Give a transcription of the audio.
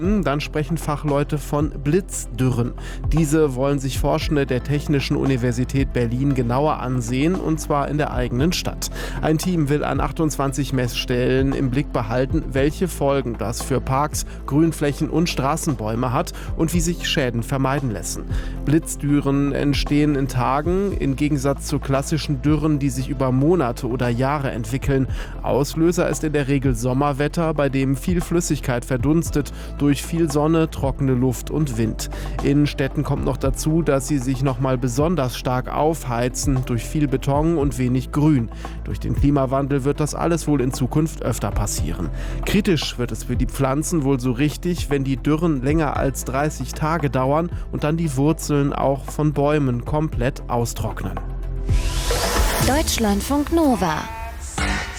Dann sprechen Fachleute von Blitzdürren. Diese wollen sich Forschende der Technischen Universität Berlin genauer ansehen, und zwar in der eigenen Stadt. Ein Team will an 28 Messstellen im Blick behalten, welche Folgen das für Parks, Grünflächen und Straßenbäume hat und wie sich Schäden vermeiden lassen. Blitzdürren entstehen in Tagen, im Gegensatz zu klassischen Dürren, die sich über Monate oder Jahre entwickeln. Auslöser ist in der Regel Sommerwetter, bei dem viel Flüssigkeit verdunstet, durch viel Sonne, trockene Luft und Wind. In Städten kommt noch dazu, dass sie sich nochmal besonders stark aufheizen, durch viel Beton und wenig Grün. Durch den Klimawandel wird das alles wohl in Zukunft öfter passieren. Kritisch wird es für die Pflanzen wohl so richtig, wenn die Dürren länger als 30 Tage dauern und dann die Wurzeln auch von Bäumen komplett austrocknen. Deutschlandfunk Nova